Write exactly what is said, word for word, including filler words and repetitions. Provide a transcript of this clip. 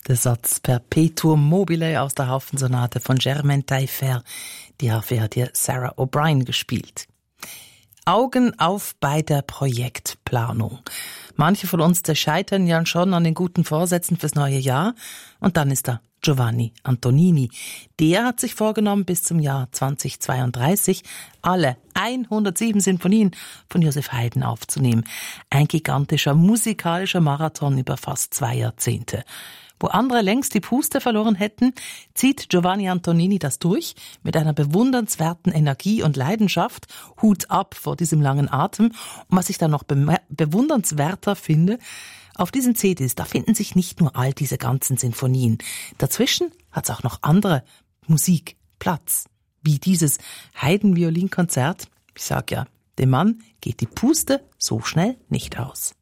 Der Satz Perpetuum mobile aus der Hafensonate von Germaine Taillefer, die dafür hat hier Sarah O'Brien gespielt. Augen auf bei der Projektplanung. Manche von uns, die scheitern ja schon an den guten Vorsätzen fürs neue Jahr. Und dann ist da Giovanni Antonini. Der hat sich vorgenommen, bis zum Jahr zweitausendzweiunddreißig alle hundertsieben Sinfonien von Joseph Haydn aufzunehmen. Ein gigantischer musikalischer Marathon über fast zwei Jahrzehnte. Wo andere längst die Puste verloren hätten, zieht Giovanni Antonini das durch mit einer bewundernswerten Energie und Leidenschaft. Hut ab vor diesem langen Atem. Und was ich dann noch be- bewundernswerter finde, auf diesen C Ds, da finden sich nicht nur all diese ganzen Sinfonien. Dazwischen hat es auch noch andere Musik Platz, wie dieses Haydn-Violinkonzert. Ich sag ja, dem Mann geht die Puste so schnell nicht aus.